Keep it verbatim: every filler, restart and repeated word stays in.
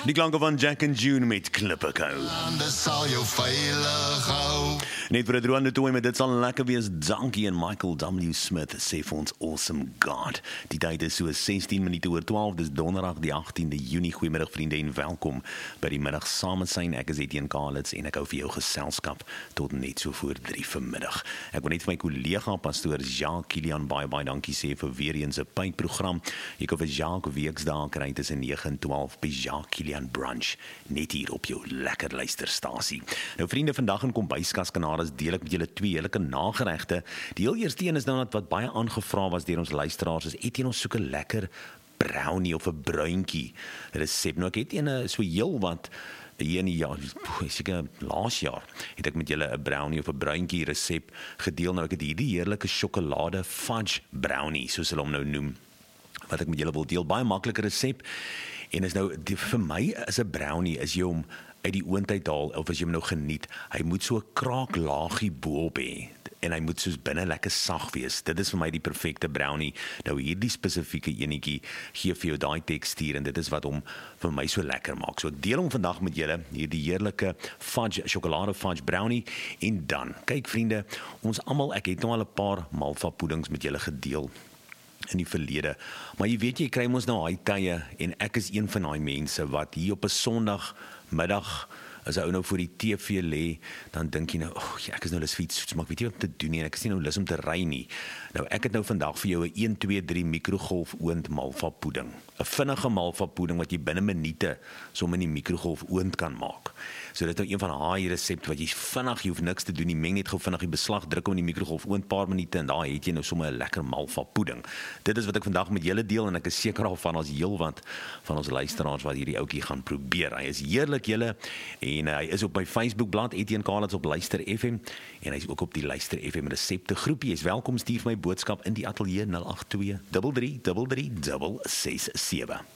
Die klanke van Jack and June met Klippekou. Dit sal jou veilig hou. Net vir 'n droom toe met dit sal lekker wees. Dankie en Michael W. Smith sê vir ons Awesome God. Die tyd is so sestien minute oor twaalf, dis donderdag die agtiende Junie. Goeiemiddag vriende en welkom by die middag samesyn. Ek is Etienne Kalitz en ek hou vir jou geselskap tot net so voor drie vanmiddag. Ek wil net vir my kollega pastoor Jacques Kilian baie baie dankie sê vir weer eens 'n pyprogram. Jy kan vir Jacques weksdae kry tussen nege en twaalf by Jacques Kilian Brunch net hier op jou lekker luisterstasie. Nou vriende, vandag in Kombuiskas Kanades deel ek met julle twee heerlike nageregte. Die heel eerste een is nou wat baie aangevra was deur ons luisteraars, is Etienne, ons soek 'n lekker brownie of 'n bruintjie resep. Nou ek het een so heel wat hier in die jaar, seker laas jaar, het ek met julle 'n brownie of 'n bruintjie resep gedeel. Nou ek het hierdie heerlike sjokolade fudge brownie, soos hulle hom nou noem, wat ek met julle wil deel. Baie maklike resep. En is nou, die, vir my is 'n brownie, is jy hom uit die oond uithaal, of as jy hom nou geniet, hy moet so 'n kraaklaagie bo-op hê, en hy moet soos binne lekker sag wees. Dit is vir my die perfekte brownie. Nou hierdie spesifieke enetjie gee vir jou daai tekstuur, en dit is wat hom vir my so lekker maak. So ek deel hom vandag met julle, hierdie heerlike fudge, sjokolade fudge brownie, en dan, kyk vriende, ons almal, ek het nou al 'n paar malva puddings met julle gedeel in die verlede, maar jy weet jy kry ons nou daai tye, en ek is een van daai mense wat hier op 'n Sondagmiddag, as 'n ou nou voor die T V lê, dan dink jy nou, oh, ja, ek is nou lus vir iets, maar ek weet nie wat om te doen nie, en ek is nie nou lus om te ry nie. Nou ek het nou vandag vir jou 'n een twee drie mikrogolf oond malva pudding, 'n vinnige malva pudding wat jy binne minute som in die mikrogolf oond kan maak. So dit is nou een van daai resepte wat jy vinnig, jy hoef niks te doen nie, meng net gou vinnig die beslag, druk hom in die mikrogolf oond paar minute, en daar het jy nou sommer 'n lekker malva pudding. Dit is wat ek vandag met julle deel, en ek is seker al van ons heelwat van ons luisteraars wat hierdie ouetjie gaan probeer. Hy is heerlik julle, en uh, hy is op my Facebookblad Etienne Kalitz op Luister F M, en hy is ook op die Luister F M resepte groepie. Jy is welkom, stuur my boodskap in die ateljee nul agt twee drie drie drie drie ses ses sewe.